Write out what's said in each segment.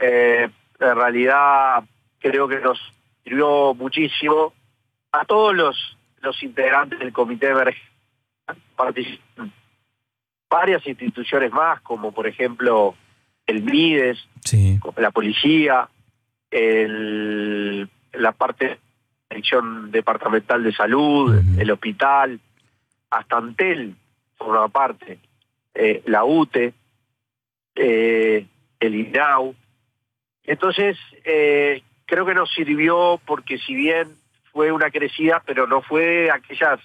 En realidad creo que nos sirvió muchísimo a todos los integrantes del comité de emergencia. Participan varias instituciones más, como por ejemplo el MIDES, Sí. la policía, la parte de la Dirección Departamental de Salud, el hospital, hasta Antel forma parte, la UTE, el INAU. Entonces, creo que nos sirvió porque si bien fue una crecida, pero no fue aquellas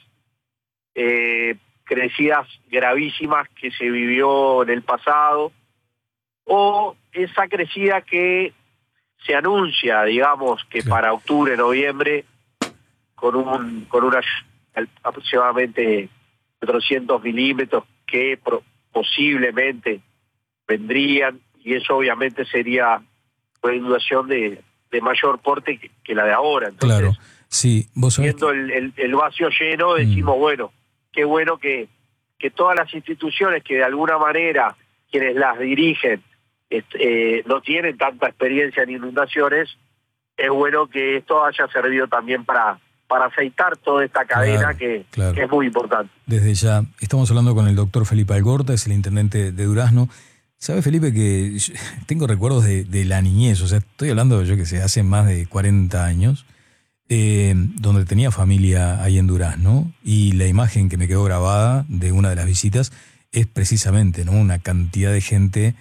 crecidas gravísimas que se vivió en el pasado, o esa crecida que se anuncia, digamos, que Claro. para octubre, noviembre, con una aproximadamente 400 milímetros que posiblemente vendrían, y eso obviamente sería una inundación de mayor porte que la de ahora. Entonces, Claro, sí, vos sabés viendo el vacío lleno, decimos, bueno, qué bueno que todas las instituciones que de alguna manera quienes las dirigen no tienen tanta experiencia en inundaciones, es bueno que esto haya servido también para aceitar toda esta cadena que es muy importante. Desde ya, estamos hablando con el doctor Felipe Algorta, es el intendente de Durazno. ¿Sabe, Felipe, que tengo recuerdos de la niñez? O sea, estoy hablando, yo que sé, hace más de 40 años, donde tenía familia ahí en Durazno, y la imagen que me quedó grabada de una de las visitas es precisamente, ¿no?, una cantidad de gente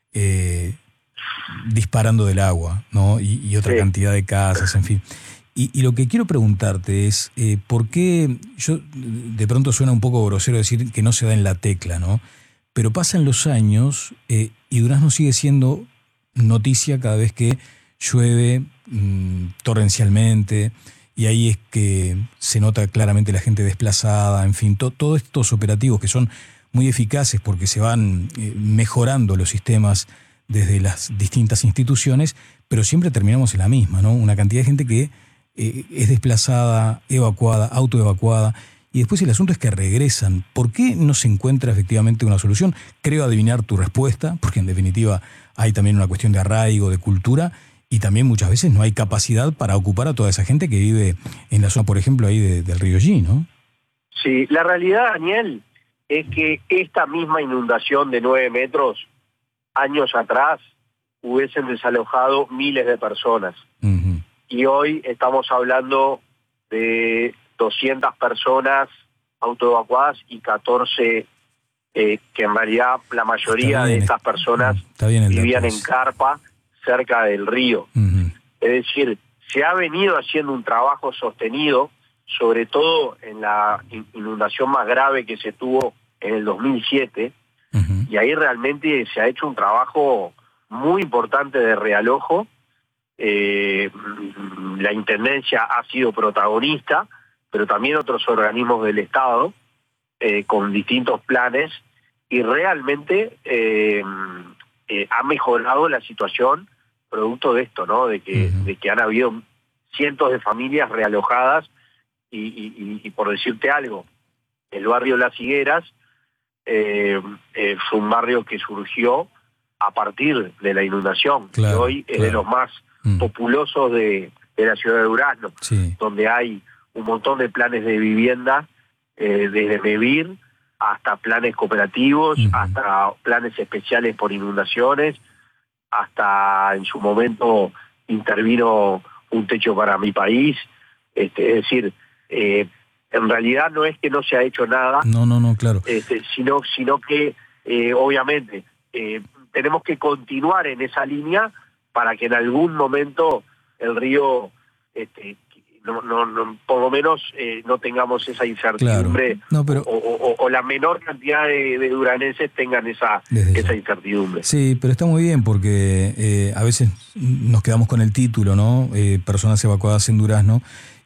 disparando del agua, ¿no?, y otra cantidad de casas, en fin. Y lo que quiero preguntarte es, ¿por qué? Yo, de pronto suena un poco grosero decir que no se da en la tecla, ¿no? Pero pasan los años y Durazno sigue siendo noticia cada vez que llueve torrencialmente, y ahí es que se nota claramente la gente desplazada, en fin, todos estos operativos que son muy eficaces porque se van mejorando los sistemas desde las distintas instituciones, pero siempre terminamos en la misma, ¿no? Una cantidad de gente que es desplazada, evacuada, autoevacuada, y después el asunto es que regresan. ¿Por qué no se encuentra efectivamente una solución? Creo adivinar tu respuesta, porque en definitiva hay también una cuestión de arraigo, de cultura, y también muchas veces no hay capacidad para ocupar a toda esa gente que vive en la zona, por ejemplo, ahí del río G, ¿no? Sí, la realidad, Daniel, es que esta misma inundación de 9 metros, años atrás, hubiesen desalojado miles de personas. Uh-huh. Y hoy estamos hablando de 200 personas autoevacuadas y 14 que en realidad la mayoría de estas personas vivían en carpa cerca del río. Uh-huh. Es decir, se ha venido haciendo un trabajo sostenido, sobre todo en la inundación más grave que se tuvo en el 2007, uh-huh. y ahí realmente se ha hecho un trabajo muy importante de realojo. La Intendencia ha sido protagonista, pero también otros organismos del Estado, con distintos planes, y realmente ha mejorado la situación producto de esto, ¿no? De que han habido cientos de familias realojadas, y por decirte algo, el barrio Las Higueras fue un barrio que surgió a partir de la inundación, y hoy es de los más populosos de la ciudad de Durazno, donde hay un montón de planes de vivienda, desde MEVIR hasta planes cooperativos, hasta planes especiales por inundaciones, hasta en su momento intervino un techo para mi país. Es decir, en realidad no es que no se ha hecho nada, no, claro, sino que obviamente tenemos que continuar en esa línea para que en algún momento el río por lo menos no tengamos esa incertidumbre, o la menor cantidad de duranenses tengan esa incertidumbre. Sí, pero está muy bien porque a veces nos quedamos con el título, ¿no? Personas evacuadas en Durazno,